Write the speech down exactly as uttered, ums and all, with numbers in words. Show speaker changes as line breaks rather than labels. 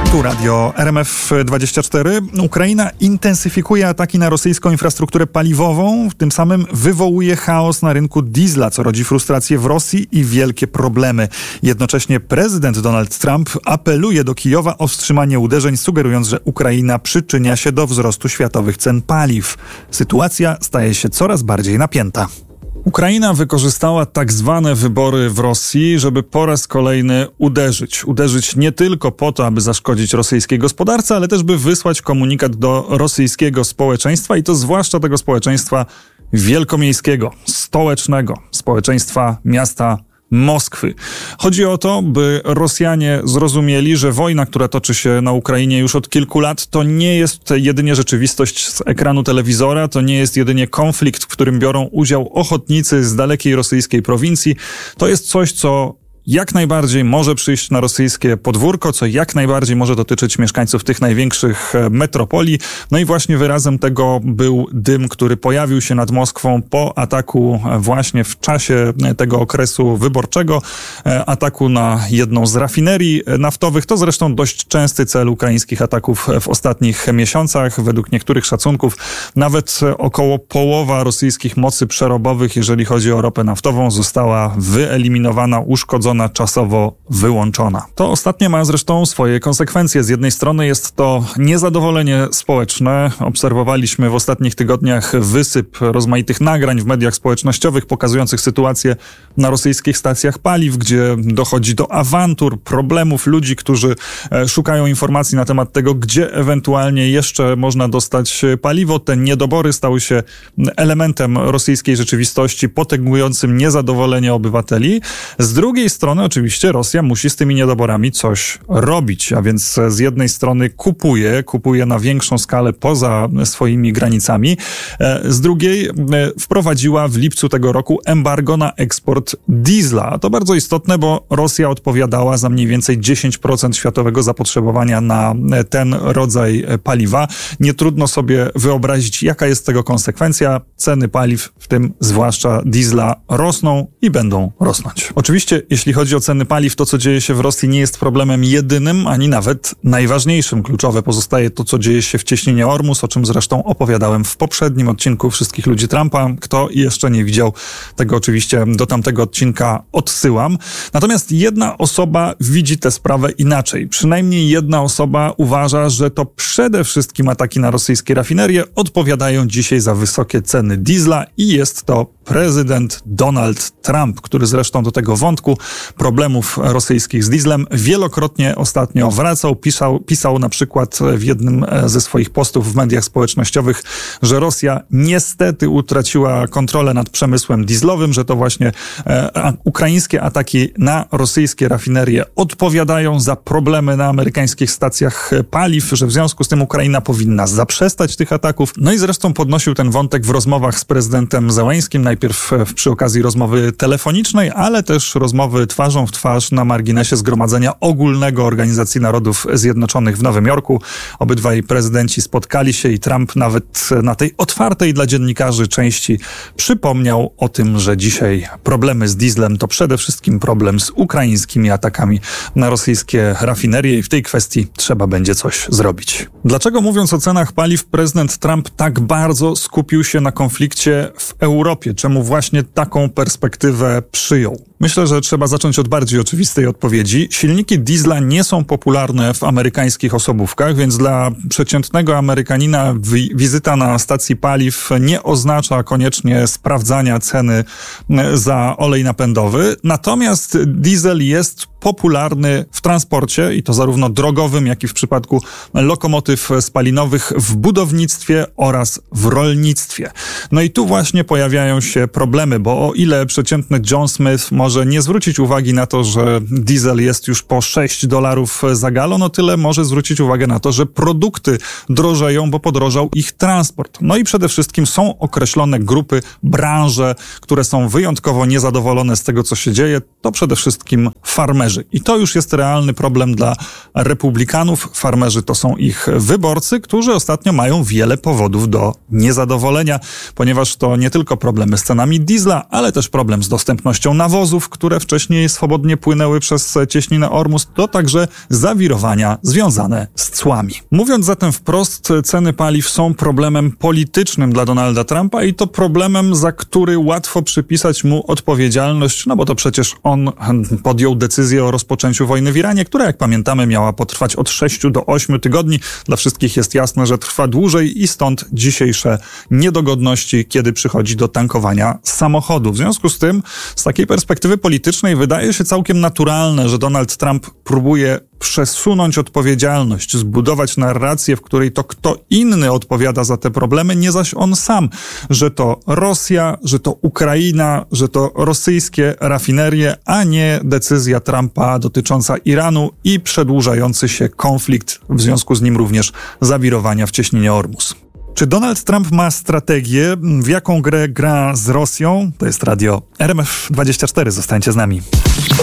Tu Radio R M F dwadzieścia cztery. Ukraina intensyfikuje ataki na rosyjską infrastrukturę paliwową, tym samym wywołuje chaos na rynku diesla, co rodzi frustrację w Rosji i wielkie problemy. Jednocześnie prezydent Donald Trump apeluje do Kijowa o wstrzymanie uderzeń, sugerując, że Ukraina przyczynia się do wzrostu światowych cen paliw. Sytuacja staje się coraz bardziej napięta. Ukraina wykorzystała tak zwane wybory w Rosji, żeby po raz kolejny uderzyć. Uderzyć nie tylko po to, aby zaszkodzić rosyjskiej gospodarce, ale też by wysłać komunikat do rosyjskiego społeczeństwa i to zwłaszcza tego społeczeństwa wielkomiejskiego, stołecznego, społeczeństwa miasta Moskwy. Chodzi o to, by Rosjanie zrozumieli, że wojna, która toczy się na Ukrainie już od kilku lat, to nie jest jedynie rzeczywistość z ekranu telewizora, to nie jest jedynie konflikt, w którym biorą udział ochotnicy z dalekiej rosyjskiej prowincji. To jest coś, co jak najbardziej może przyjść na rosyjskie podwórko, co jak najbardziej może dotyczyć mieszkańców tych największych metropolii. No i właśnie wyrazem tego był dym, który pojawił się nad Moskwą po ataku właśnie w czasie tego okresu wyborczego, ataku na jedną z rafinerii naftowych. To zresztą dość częsty cel ukraińskich ataków w ostatnich miesiącach. Według niektórych szacunków nawet około połowa rosyjskich mocy przerobowych, jeżeli chodzi o ropę naftową, została wyeliminowana, uszkodzona, czasowo wyłączona. To ostatnie ma zresztą swoje konsekwencje. Z jednej strony jest to niezadowolenie społeczne. Obserwowaliśmy w ostatnich tygodniach wysyp rozmaitych nagrań w mediach społecznościowych pokazujących sytuację na rosyjskich stacjach paliw, gdzie dochodzi do awantur, problemów ludzi, którzy szukają informacji na temat tego, gdzie ewentualnie jeszcze można dostać paliwo. Te niedobory stały się elementem rosyjskiej rzeczywistości, potęgującym niezadowolenie obywateli. Z drugiej strony oczywiście Rosja musi z tymi niedoborami coś robić, a więc z jednej strony kupuje, kupuje na większą skalę poza swoimi granicami, z drugiej wprowadziła w lipcu tego roku embargo na eksport diesla. A to bardzo istotne, bo Rosja odpowiadała za mniej więcej dziesięć procent światowego zapotrzebowania na ten rodzaj paliwa. Nie trudno sobie wyobrazić, jaka jest tego konsekwencja. Ceny paliw, w tym zwłaszcza diesla, rosną i będą rosnąć. Oczywiście, jeśli chodzi o ceny paliw, to co dzieje się w Rosji nie jest problemem jedynym, ani nawet najważniejszym. Kluczowe pozostaje to, co dzieje się w cieśninie Ormus, o czym zresztą opowiadałem w poprzednim odcinku Wszystkich Ludzi Trumpa. Kto jeszcze nie widział tego, oczywiście do tamtego odcinka odsyłam. Natomiast jedna osoba widzi tę sprawę inaczej. Przynajmniej jedna osoba uważa, że to przede wszystkim ataki na rosyjskie rafinerie odpowiadają dzisiaj za wysokie ceny diesla i jest to prezydent Donald Trump, który zresztą do tego wątku problemów rosyjskich z dieslem wielokrotnie ostatnio wracał. Pisał, pisał na przykład w jednym ze swoich postów w mediach społecznościowych, że Rosja niestety utraciła kontrolę nad przemysłem dieslowym, że to właśnie e, ukraińskie ataki na rosyjskie rafinerie odpowiadają za problemy na amerykańskich stacjach paliw, że w związku z tym Ukraina powinna zaprzestać tych ataków. No i zresztą podnosił ten wątek w rozmowach z prezydentem Zełeńskim, najpierw przy okazji rozmowy telefonicznej, ale też rozmowy twarzą w twarz na marginesie Zgromadzenia Ogólnego Organizacji Narodów Zjednoczonych w Nowym Jorku. Obydwaj prezydenci spotkali się i Trump nawet na tej otwartej dla dziennikarzy części przypomniał o tym, że dzisiaj problemy z dieslem to przede wszystkim problem z ukraińskimi atakami na rosyjskie rafinerie i w tej kwestii trzeba będzie coś zrobić. Dlaczego, mówiąc o cenach paliw, prezydent Trump tak bardzo skupił się na konflikcie w Europie? Czemu właśnie taką perspektywę przyjął? Myślę, że trzeba zacząć od bardziej oczywistej odpowiedzi. Silniki diesla nie są popularne w amerykańskich osobówkach, więc dla przeciętnego Amerykanina wi- wizyta na stacji paliw nie oznacza koniecznie sprawdzania ceny za olej napędowy. Natomiast diesel jest popularny w transporcie i to zarówno drogowym, jak i w przypadku lokomotyw spalinowych, w budownictwie oraz w rolnictwie. No i tu właśnie pojawiają się problemy, bo o ile przeciętny John Smith może nie zwrócić uwagi na to, że diesel jest już po sześć dolarów za galon, o tyle może zwrócić uwagę na to, że produkty drożeją, bo podrożał ich transport. No i przede wszystkim są określone grupy, branże, które są wyjątkowo niezadowolone z tego, co się dzieje. To przede wszystkim farmerzy. I to już jest realny problem dla republikanów. Farmerzy to są ich wyborcy, którzy ostatnio mają wiele powodów do niezadowolenia, ponieważ to nie tylko problemy z cenami diesla, ale też problem z dostępnością nawozów, które wcześniej swobodnie płynęły przez cieśninę Ormus, to także zawirowania związane z cłami. Mówiąc zatem wprost, ceny paliw są problemem politycznym dla Donalda Trumpa i to problemem, za który łatwo przypisać mu odpowiedzialność, no bo to przecież on podjął decyzję o rozpoczęciu wojny w Iranie, która, jak pamiętamy, miała potrwać od sześciu do ośmiu tygodni. Dla wszystkich jest jasne, że trwa dłużej i stąd dzisiejsze niedogodności, kiedy przychodzi do tankowania samochodu. W związku z tym, z takiej perspektywy politycznej wydaje się całkiem naturalne, że Donald Trump próbuje przesunąć odpowiedzialność, zbudować narrację, w której to kto inny odpowiada za te problemy, nie zaś on sam, że to Rosja, że to Ukraina, że to rosyjskie rafinerie, a nie decyzja Trumpa dotycząca Iranu i przedłużający się konflikt, w związku z nim również zawirowania w cieśninie Ormus. Czy Donald Trump ma strategię, w jaką grę gra z Rosją? To jest radio R M F dwadzieścia cztery. Zostańcie z nami.